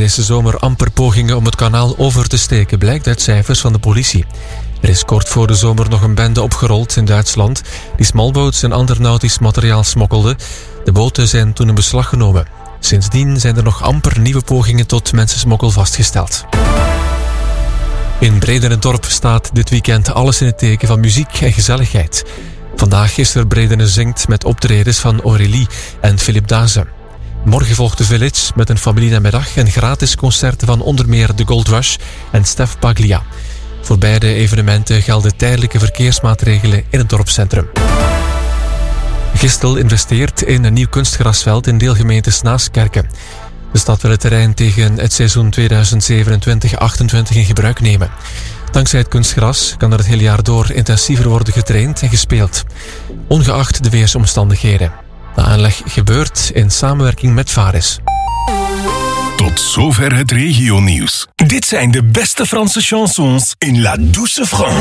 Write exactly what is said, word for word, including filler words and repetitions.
deze zomer amper pogingen om het kanaal over te steken, blijkt uit cijfers van de politie. Er is kort voor de zomer nog een bende opgerold in Duitsland die smallboats en ander nautisch materiaal smokkelde. De boten zijn toen in beslag genomen. Sindsdien zijn er nog amper nieuwe pogingen tot mensensmokkel vastgesteld. In Bredene-dorp staat dit weekend alles in het teken van muziek en gezelligheid. Vandaag is er Bredene zingt met optredens van Aurélie en Philip Daze. Morgen volgt de Village met een familienamiddag en gratis concerten van onder meer The Gold Rush en Stef Paglia. Voor beide evenementen gelden tijdelijke verkeersmaatregelen in het dorpscentrum. Gistel investeert in een nieuw kunstgrasveld in deelgemeente Snaaskerken. De stad wil het terrein tegen het seizoen tweeduizend zevenentwintig achtentwintig in gebruik nemen. Dankzij het kunstgras kan er het hele jaar door intensiever worden getraind en gespeeld, ongeacht de weersomstandigheden. De aanleg gebeurt in samenwerking met Varis. Tot zover het regionieuws. Dit zijn de beste Franse chansons in La Douce France.